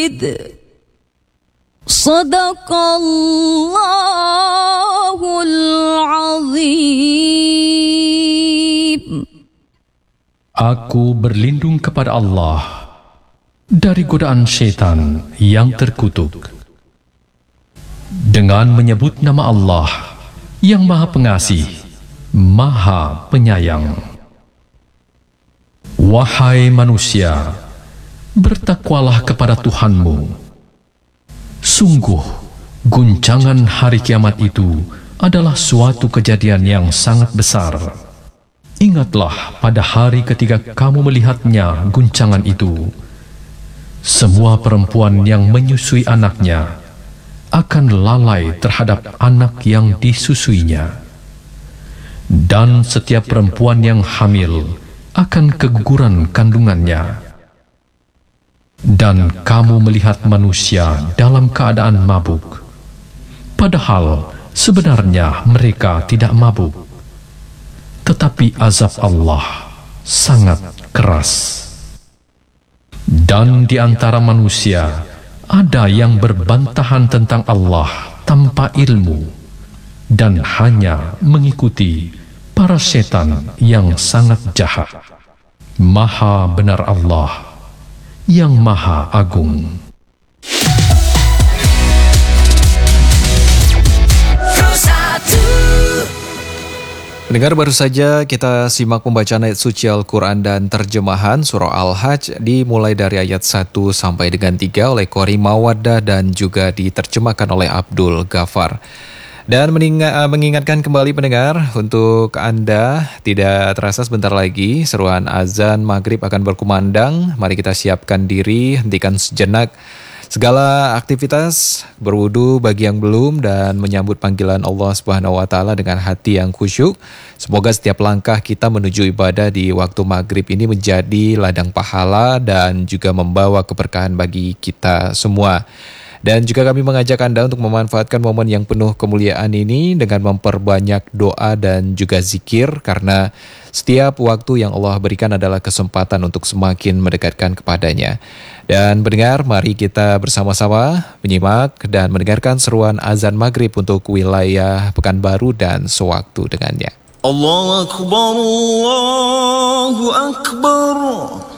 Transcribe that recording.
Sadaqallahul azim. Aku berlindung kepada Allah dari godaan syaitan yang terkutuk dengan menyebut nama Allah yang Maha Pengasih, Maha Penyayang. Wahai manusia, bertakwalah kepada Tuhanmu. Sungguh, guncangan hari kiamat itu adalah suatu kejadian yang sangat besar. Ingatlah pada hari ketika kamu melihatnya guncangan itu. Semua perempuan yang menyusui anaknya akan lalai terhadap anak yang disusuinya. Dan setiap perempuan yang hamil akan keguguran kandungannya. Dan kamu melihat manusia dalam keadaan mabuk, padahal sebenarnya mereka tidak mabuk. Tetapi azab Allah sangat keras. Dan di antara manusia ada yang berbantahan tentang Allah tanpa ilmu dan hanya mengikuti para setan yang sangat jahat. Maha benar Allah yang Maha Agung. Pendengar, baru saja kita simak pembacaan ayat suci Al-Quran dan terjemahan surah Al-Hajj dimulai dari ayat 1 sampai dengan 3 oleh Qori Mawaddah dan juga diterjemahkan oleh Abdul Ghaffar. Dan mengingatkan kembali pendengar, untuk Anda tidak terasa sebentar lagi seruan azan maghrib akan berkumandang. Mari kita siapkan diri, hentikan sejenak segala aktivitas, berwudu bagi yang belum, dan menyambut panggilan Allah Subhanahu wa Ta'ala dengan hati yang khusyuk. Semoga setiap langkah kita menuju ibadah di waktu maghrib ini menjadi ladang pahala dan juga membawa keberkahan bagi kita semua. Dan juga kami mengajak Anda untuk memanfaatkan momen yang penuh kemuliaan ini dengan memperbanyak doa dan juga zikir, karena setiap waktu yang Allah berikan adalah kesempatan untuk semakin mendekatkan kepadanya. Dan pendengar, mari kita bersama-sama menyimak dan mendengarkan seruan azan maghrib untuk wilayah Pekanbaru dan sewaktu dengannya. Allahu Akbar, Allahu Akbar.